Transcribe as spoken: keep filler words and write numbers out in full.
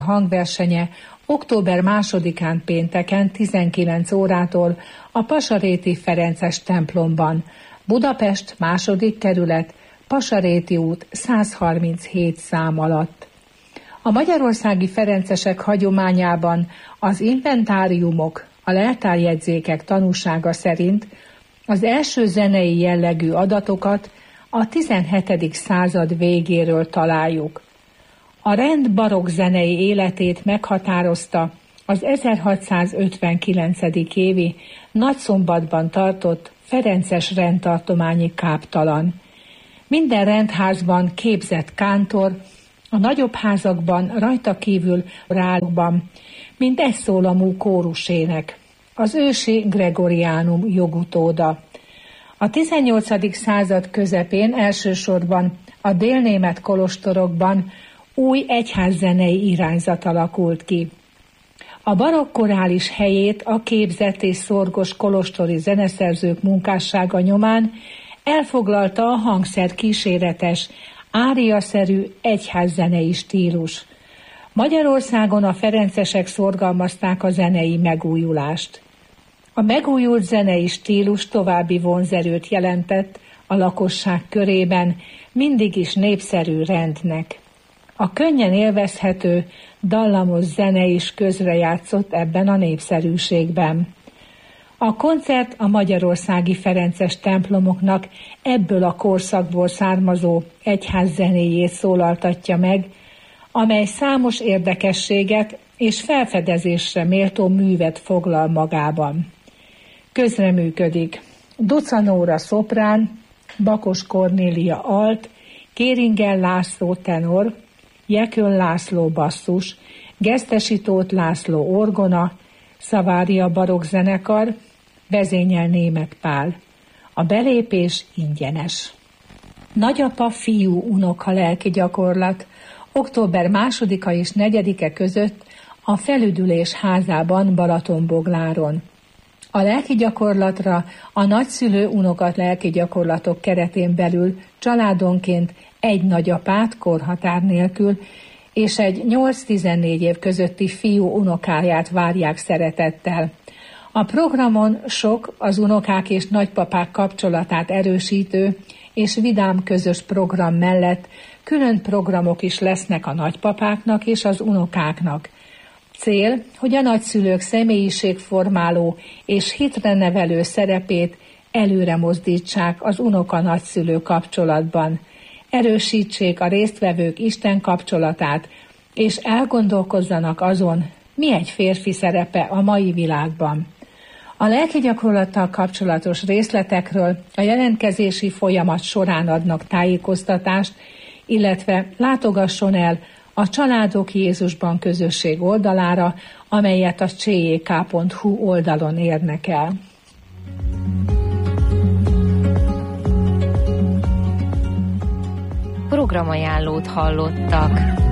hangversenye október másodikán pénteken tizenkilenc órától a Pasaréti Ferences templomban, Budapest második kerület, Pasaréti út százharminchét szám alatt. A magyarországi ferencesek hagyományában az inventáriumok, a leltárjegyzékek tanúsága szerint az első zenei jellegű adatokat a tizenhetedik század végéről találjuk. A rend barokk zenei életét meghatározta az ezerhatszázötvenkilencedik évi Nagyszombatban tartott ferences rendtartományi káptalan. Minden rendházban képzett kántor, a nagyobb házakban rajta kívül rákban, mint egyszólamú kórusének, az ősi gregoriánum jogutóda. A tizennyolcadik század közepén elsősorban a délnémet kolostorokban új egyházzenei irányzat alakult ki. A barokk korális helyét a képzett és szorgos kolostori zeneszerzők munkássága nyomán elfoglalta a hangszer kíséretes, áriaszerű egyházzenei stílus. Magyarországon a ferencesek szorgalmazták a zenei megújulást. A megújult zenei stílus további vonzerőt jelentett a lakosság körében mindig is népszerű rendnek. A könnyen élvezhető, dallamos zene is közrejátszott ebben a népszerűségben. A koncert a magyarországi ferences templomoknak ebből a korszakból származó egyházzenéjét szólaltatja meg, amely számos érdekességet és felfedezésre méltó művet foglal magában. Közreműködik Ducanóra szoprán, Bakos Kornélia alt, Kéringel László tenor, Jekön László basszus, Gesztesi Tóth László orgona, Szavária barokk zenekar, vezényel Németh Pál. A belépés ingyenes. Nagyapa fiú unoka lelki gyakorlat október másodika és negyedike között a Felüdülés házában Balatonbogláron. A lelki gyakorlatra a nagyszülő unokat lelki gyakorlatok keretén belül családonként egy nagyapát korhatár nélkül és egy nyolc-tizennégy év közötti fiú unokáját várják szeretettel. A programon sok az unokák és nagypapák kapcsolatát erősítő és vidám közös program mellett külön programok is lesznek a nagypapáknak és az unokáknak. Cél, hogy a nagyszülők személyiségformáló és hitre nevelő szerepét előre mozdítsák az unoka-nagyszülő kapcsolatban, erősítsék a résztvevők Isten kapcsolatát, és elgondolkozzanak azon, mi egy férfi szerepe a mai világban. A lelki gyakorlattal kapcsolatos részletekről a jelentkezési folyamat során adnak tájékoztatást, illetve látogasson el a Családok Jézusban közösség oldalára, amelyet a cé jé ká pont hú oldalon érnek el. Programajánlót hallottak.